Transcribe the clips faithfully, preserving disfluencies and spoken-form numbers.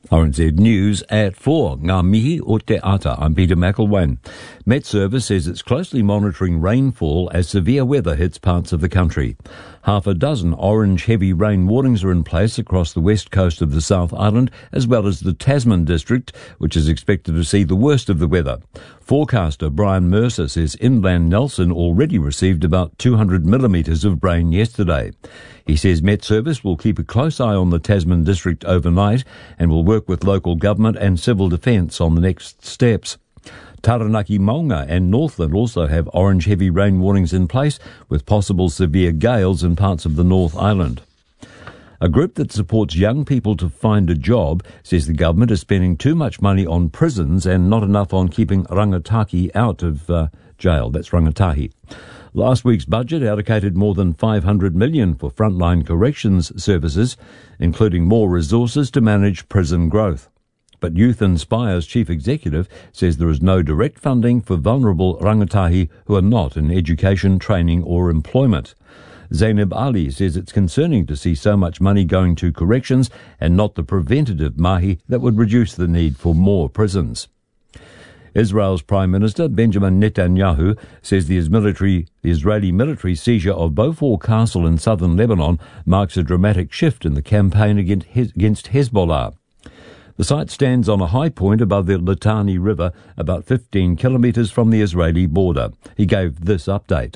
R N Z News at four. Ngā mihi o te ata. I'm Peter McElwain. Met Service says it's closely monitoring rainfall as severe weather hits parts of the country. Half a dozen orange heavy rain warnings are in place across the west coast of the South Island, as well as the Tasman district, which is expected to see the worst of the weather. Forecaster Brian Mercer says inland Nelson already received about two hundred millimetres of rain yesterday. He says Met Service will keep a close eye on the Tasman district overnight and will work with local government and civil defence on the next steps. Taranaki, Maunga and Northland also have orange heavy rain warnings in place, with possible severe gales in parts of the North Island. A group that supports young people to find a job says the government is spending too much money on prisons and not enough on keeping rangatahi out of uh, jail. That's rangatahi. Last week's budget allocated more than five hundred million dollars for frontline corrections services, including more resources to manage prison growth. But Youth Inspire's chief executive says there is no direct funding for vulnerable rangatahi who are not in education, training or employment. Zainab Ali says it's concerning to see so much money going to corrections and not the preventative mahi that would reduce the need for more prisons. Israel's Prime Minister Benjamin Netanyahu says the military, the Israeli military seizure of Beaufort Castle in southern Lebanon marks a dramatic shift in the campaign against Hezbollah. The site stands on a high point above the Litani River, about fifteen kilometres from the Israeli border. He gave this update.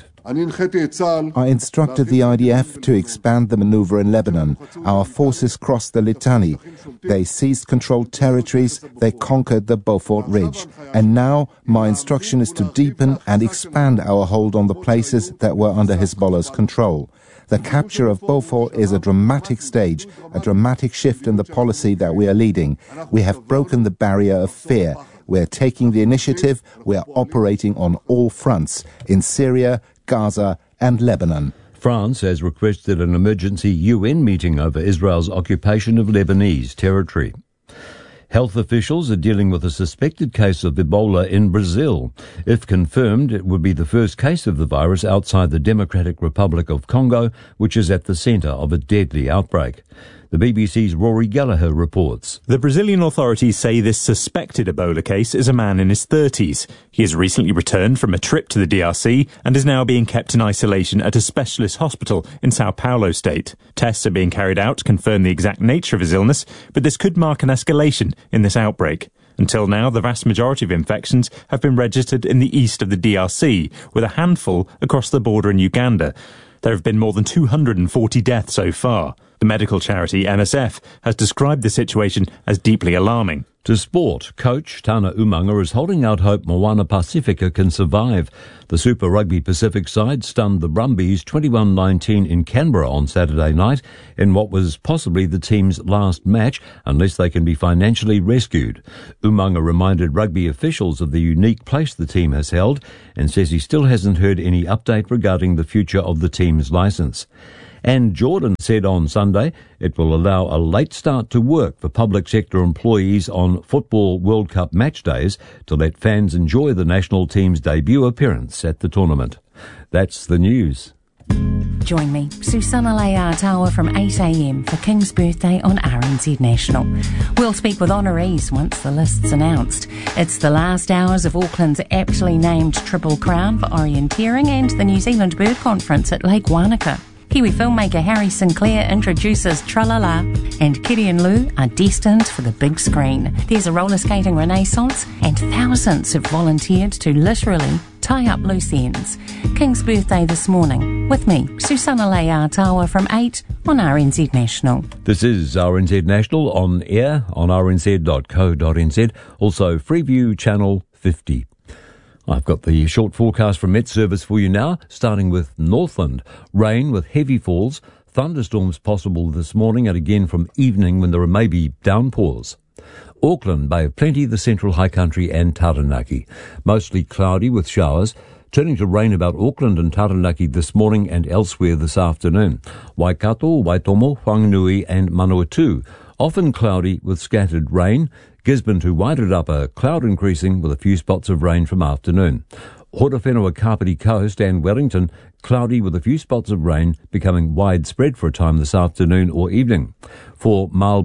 I instructed the I D F to expand the manoeuvre in Lebanon. Our forces crossed the Litani. They seized controlled territories. They conquered the Beaufort Ridge. And now my instruction is to deepen and expand our hold on the places that were under Hezbollah's control. The capture of Beaufort is a dramatic stage, a dramatic shift in the policy that we are leading. We have broken the barrier of fear. We're taking the initiative. We're operating on all fronts in Syria, Gaza and Lebanon. France has requested an emergency U N meeting over Israel's occupation of Lebanese territory. Health officials are dealing with a suspected case of Ebola in Brazil. If confirmed, it would be the first case of the virus outside the Democratic Republic of Congo, which is at the centre of a deadly outbreak. The B B C's Rory Gallagher reports. The Brazilian authorities say this suspected Ebola case is a man in his thirties. He has recently returned from a trip to the D R C and is now being kept in isolation at a specialist hospital in Sao Paulo state. Tests are being carried out to confirm the exact nature of his illness, but this could mark an escalation in this outbreak. Until now, the vast majority of infections have been registered in the east of the D R C, with a handful across the border in Uganda. There have been more than two hundred forty deaths so far. The medical charity M S F has described the situation as deeply alarming. To sport, coach Tana Umanga is holding out hope Moana Pacifica can survive. The Super Rugby Pacific side stunned the Brumbies twenty-one nineteen in Canberra on Saturday night in what was possibly the team's last match unless they can be financially rescued. Umanga reminded rugby officials of the unique place the team has held and says he still hasn't heard any update regarding the future of the team's licence. And Jordan said on Sunday it will allow a late start to work for public sector employees on Football World Cup match days to let fans enjoy the national team's debut appearance at the tournament. That's the news. Join me, Susanna Leia-Tawa from eight a m for King's Birthday on R N Z National. We'll speak with honorees once the list's announced. It's the last hours of Auckland's aptly named Triple Crown for orienteering and the New Zealand Bird Conference at Lake Wanaka. Kiwi filmmaker Harry Sinclair introduces Tralala, and Kitty and Lou are destined for the big screen. There's a roller skating renaissance, and thousands have volunteered to literally tie up loose ends. King's Birthday this morning. With me, Susanna Leia-Tawa from eight on R N Z National. This is R N Z National on air on r n z dot co dot n z, also Freeview Channel fifty. I've got the short forecast from Met Service for you now, starting with Northland. Rain with heavy falls, thunderstorms possible this morning and again from evening when there may be downpours. Auckland, Bay of Plenty, the Central High Country and Taranaki. Mostly cloudy with showers, turning to rain about Auckland and Taranaki this morning and elsewhere this afternoon. Waikato, Waitomo, Whanganui and Manawatu. Often cloudy with scattered rain. Gisborne to Wairarapa, cloud increasing with a few spots of rain from afternoon. Horowhenua, Kapiti Coast and Wellington, cloudy with a few spots of rain becoming widespread for a time this afternoon or evening. For Marlborough,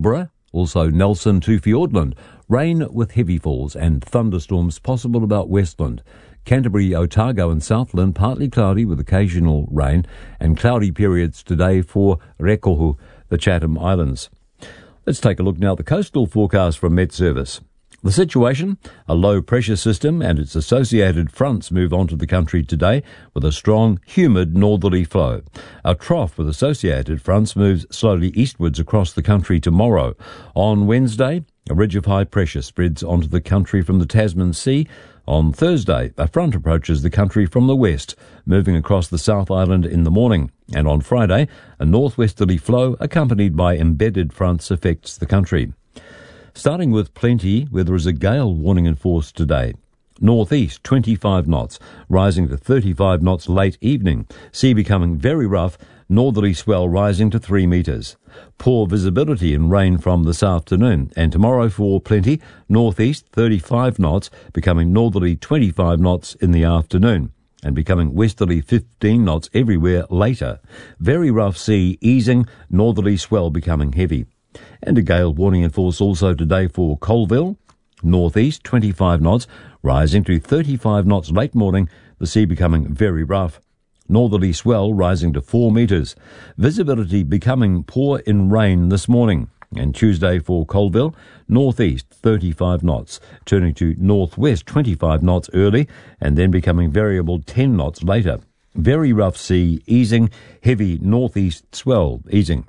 Also Nelson to Fiordland. Rain with heavy falls and thunderstorms possible about Westland. Canterbury, Otago and Southland partly cloudy with occasional rain, and cloudy periods today for Rekohu, the Chatham Islands. Let's take a look now at the coastal forecast from Met Service. The situation, a low pressure system and its associated fronts move onto the country today with a strong, humid northerly flow. A trough with associated fronts moves slowly eastwards across the country tomorrow. On Wednesday, a ridge of high pressure spreads onto the country from the Tasman Sea. On Thursday, a front approaches the country from the west, moving across the South Island in the morning. And on Friday, a northwesterly flow accompanied by embedded fronts affects the country. Starting with Plenty, where there is a gale warning in force today. Northeast, twenty-five knots, rising to thirty-five knots late evening. Sea becoming very rough, northerly swell rising to three metres. Poor visibility and rain from this afternoon. And tomorrow for Plenty, northeast, thirty-five knots, becoming northerly twenty-five knots in the afternoon, and becoming westerly fifteen knots everywhere later. Very rough sea easing, northerly swell becoming heavy. And a gale warning in force also today for Colville. Northeast, twenty-five knots, rising to thirty-five knots late morning, the sea becoming very rough. Northerly swell rising to four metres. Visibility becoming poor in rain this morning. And Tuesday for Colville, northeast, thirty-five knots, turning to northwest, twenty-five knots early, and then becoming variable ten knots later. Very rough sea easing, heavy northeast swell easing.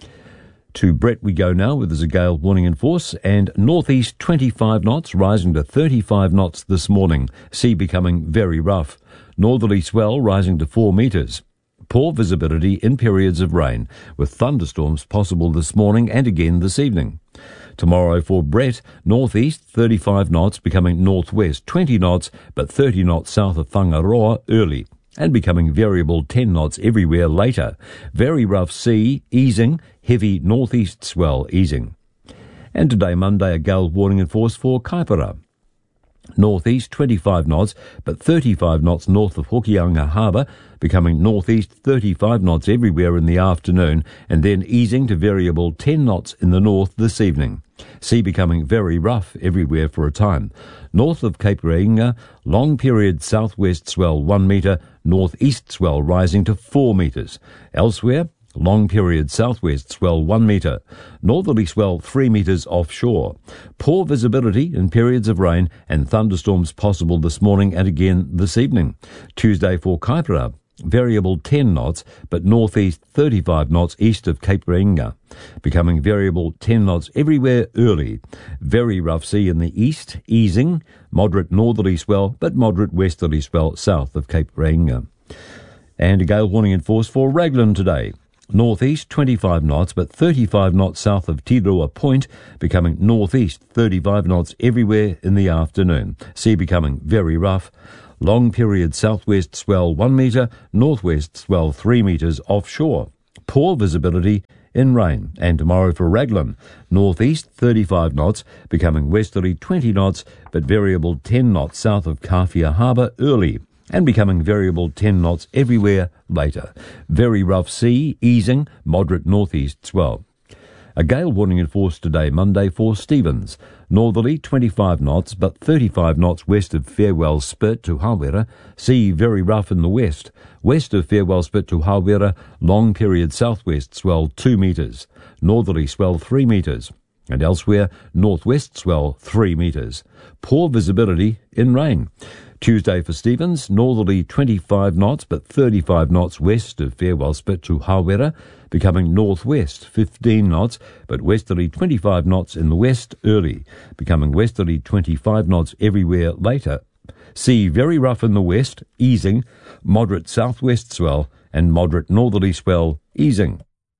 To Brett we go now, where there's a gale warning in force, and northeast twenty-five knots, rising to thirty-five knots this morning. Sea becoming very rough. Northerly swell rising to four metres. Poor visibility in periods of rain, with thunderstorms possible this morning and again this evening. Tomorrow for Brett, northeast thirty-five knots, becoming northwest twenty knots, but thirty knots south of Whangaroa early, and becoming variable ten knots everywhere later. Very rough sea easing, heavy northeast swell easing. And today, Monday, a gale warning in force for Kaipara. Northeast twenty-five knots, but thirty-five knots north of Hokianga Harbour, becoming northeast thirty-five knots everywhere in the afternoon, and then easing to variable ten knots in the north this evening. Sea becoming very rough everywhere for a time. North of Cape Reinga, long period southwest swell one metre, northeast swell rising to four metres. Elsewhere, long period southwest swell one metre, northerly swell three metres offshore. Poor visibility in periods of rain and thunderstorms possible this morning and again this evening. Tuesday for Kaipara, variable ten knots, but northeast thirty-five knots east of Cape Reinga, becoming variable ten knots everywhere early. Very rough sea in the east, easing, moderate northerly swell, but moderate westerly swell south of Cape Reinga. And a gale warning in force for Raglan today. Northeast twenty-five knots, but thirty-five knots south of Tirua Point, becoming northeast thirty-five knots everywhere in the afternoon. Sea becoming very rough. Long period southwest swell one metre, northwest swell three metres offshore. Poor visibility in rain. And tomorrow for Raglan, northeast thirty-five knots, becoming westerly twenty knots, but variable ten knots south of Kawhia Harbour early, and becoming variable ten knots everywhere later. Very rough sea, easing, moderate northeast swell. A gale warning in force today, Monday, for Stevens. Northerly twenty-five knots, but thirty-five knots west of Farewell Spit to Hawera. Sea very rough in the west. West of Farewell Spit to Hawera, long period southwest swell two metres. Northerly swell three metres. And elsewhere, northwest swell three metres. Poor visibility in rain. Tuesday for Stevens, northerly twenty-five knots, but thirty-five knots west of Farewell Spit to Hawera, becoming northwest fifteen knots, but westerly twenty-five knots in the west early, becoming westerly twenty-five knots everywhere later. Sea very rough in the west, easing, moderate southwest swell, and moderate northerly swell easing.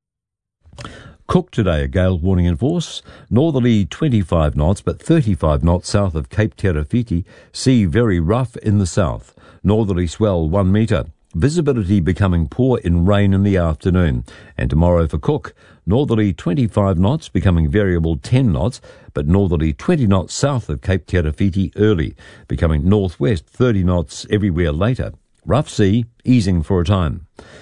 Cook today, a gale warning in force. Northerly twenty-five knots, but thirty-five knots south of Cape Terafiti. Sea very rough in the south. Northerly swell one metre. Visibility becoming poor in rain in the afternoon. And tomorrow for Cook, northerly twenty-five knots, becoming variable ten knots, but northerly twenty knots south of Cape Terafiti early, becoming northwest thirty knots everywhere later. Rough sea, easing for a time.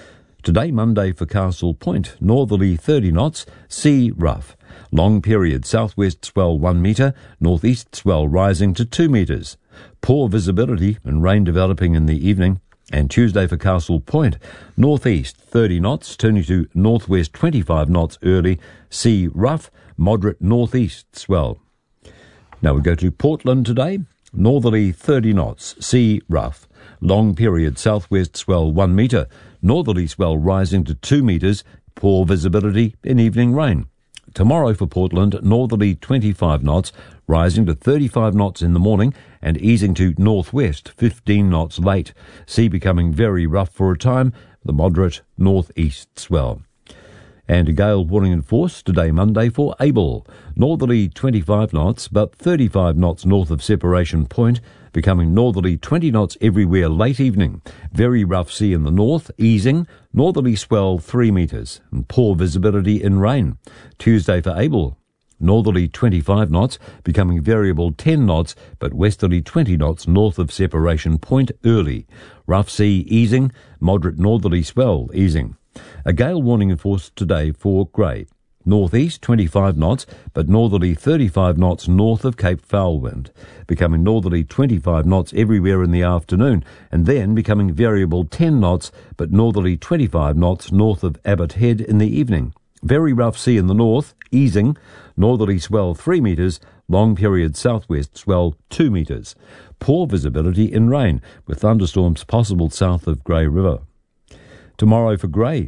Today, Monday, for Castle Point, northerly thirty knots, sea rough. Long period southwest swell one metre, northeast swell rising to two metres. Poor visibility and rain developing in the evening. And Tuesday for Castle Point, northeast thirty knots, turning to northwest twenty-five knots early, sea rough, moderate northeast swell. Now we go to Portland today, northerly thirty knots, sea rough. Long period southwest swell one metre, northerly swell rising to two metres, poor visibility in evening rain. Tomorrow for Portland, northerly twenty-five knots, rising to thirty-five knots in the morning and easing to northwest fifteen knots late. Sea becoming very rough for a time, the moderate northeast swell. And a gale warning in force today Monday for Abel. Northerly twenty-five knots, but thirty-five knots north of Separation Point, becoming northerly twenty knots everywhere late evening. Very rough sea in the north, easing, northerly swell three metres, and poor visibility in rain. Tuesday for Abel. Northerly twenty-five knots, becoming variable ten knots, but westerly twenty knots north of Separation Point early. Rough sea easing, moderate northerly swell easing. A gale warning in force today for Grey. Northeast twenty-five knots, but northerly thirty-five knots north of Cape Foulwind, becoming northerly twenty-five knots everywhere in the afternoon, and then becoming variable ten knots, but northerly twenty-five knots north of Abbott Head in the evening. Very rough sea in the north, easing, northerly swell three metres, long period southwest swell two metres. Poor visibility in rain, with thunderstorms possible south of Grey River. Tomorrow for Grey.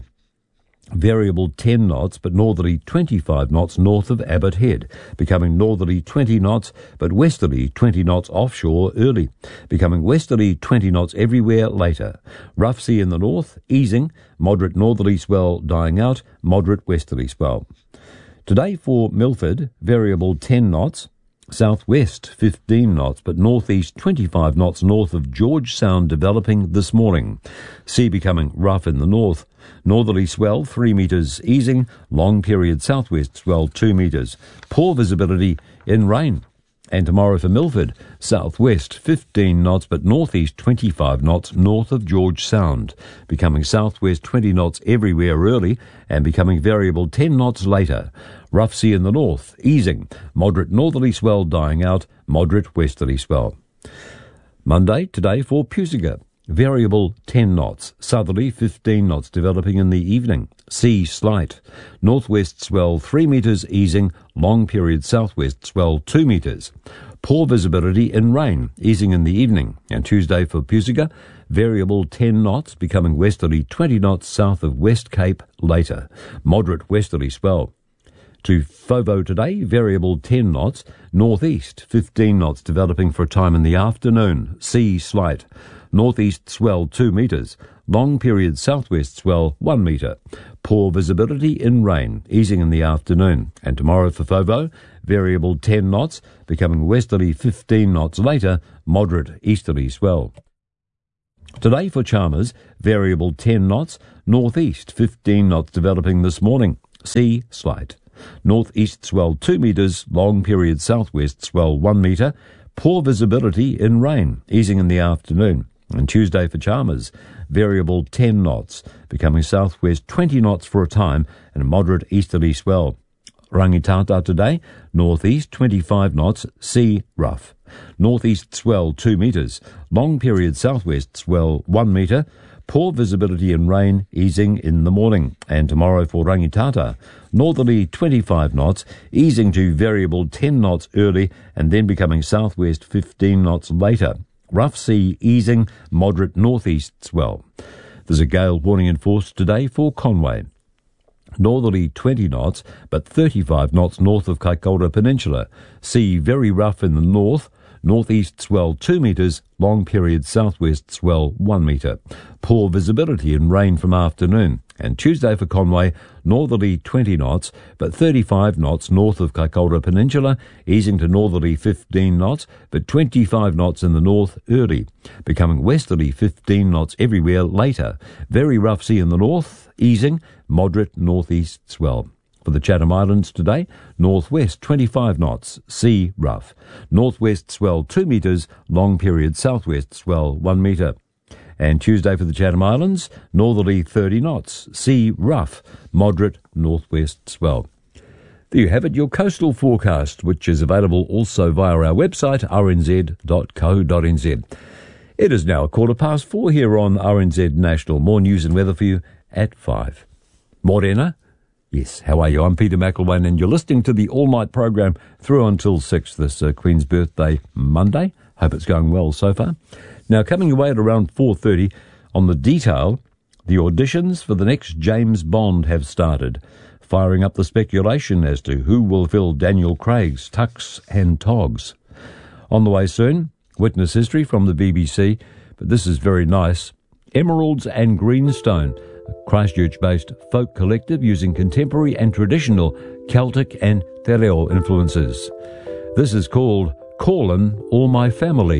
Variable ten knots, but northerly twenty-five knots north of Abbott Head, becoming northerly twenty knots, but westerly twenty knots offshore early, becoming westerly twenty knots everywhere later. Rough sea in the north, easing, moderate northerly swell dying out, moderate westerly swell. Today for Milford, variable ten knots, southwest fifteen knots, but northeast twenty-five knots north of George Sound developing this morning. Sea becoming rough in the north. Northerly swell three metres easing, long period southwest swell two metres. Poor visibility in rain. And tomorrow for Milford, southwest fifteen knots, but northeast twenty-five knots north of George Sound, becoming southwest twenty knots everywhere early and becoming variable ten knots later. Rough sea in the north, easing, moderate northerly swell dying out, moderate westerly swell. Monday, today for Pusiga. Variable ten knots, southerly fifteen knots developing in the evening. Sea slight. Northwest swell three metres easing, long period southwest swell two metres. Poor visibility in rain, easing in the evening. And Tuesday for Pusiga, variable ten knots, becoming westerly twenty knots south of West Cape later. Moderate westerly swell. To Fovo today, variable ten knots, northeast fifteen knots developing for a time in the afternoon. Sea slight. Northeast swell two metres, long period southwest swell one metre. Poor visibility in rain, easing in the afternoon. And tomorrow for Fovo, variable ten knots, becoming westerly fifteen knots later, moderate easterly swell. Today for Chalmers, variable ten knots, northeast fifteen knots developing this morning. Sea slight. Northeast swell two metres, long period southwest swell one metre. Poor visibility in rain, easing in the afternoon. And Tuesday for Chalmers, variable ten knots, becoming southwest twenty knots for a time and a moderate easterly swell. Rangitata today, northeast twenty-five knots, sea rough. Northeast swell two metres, long period southwest swell one metre. Poor visibility in rain, easing in the morning. And tomorrow for Rangitata, northerly twenty-five knots, easing to variable ten knots early and then becoming southwest fifteen knots later. Rough sea easing, moderate northeast swell. There's a gale warning in force today for Conway. Northerly twenty knots, but thirty-five knots north of Kaikoura Peninsula. Sea very rough in the north. Northeast swell two metres, long period southwest swell one metre. Poor visibility and rain from afternoon. And Tuesday for Conway, northerly twenty knots, but thirty-five knots north of Kaikoura Peninsula, easing to northerly fifteen knots, but twenty-five knots in the north early, becoming westerly fifteen knots everywhere later. Very rough sea in the north, easing, moderate northeast swell. For the Chatham Islands today, northwest twenty-five knots, sea rough. Northwest swell two metres, long period southwest swell one metre. And Tuesday for the Chatham Islands, northerly thirty knots, sea rough, moderate northwest swell. There you have it, your coastal forecast, which is available also via our website, r n z dot co dot n z. It is now a quarter past four here on R N Z National. More news and weather for you at five. Morena? Yes, how are you? I'm Peter McElwain, and you're listening to the all-night program through until six this uh, Queen's Birthday Monday. Hope it's going well so far. Now, coming away at around four thirty, on the detail, the auditions for the next James Bond have started, firing up the speculation as to who will fill Daniel Craig's Tux and Togs. On the way soon, witness history from the B B C, but this is very nice. Emeralds and Greenstone, a Christchurch-based folk collective using contemporary and traditional Celtic and te reo influences. This is called Callin' All My Family.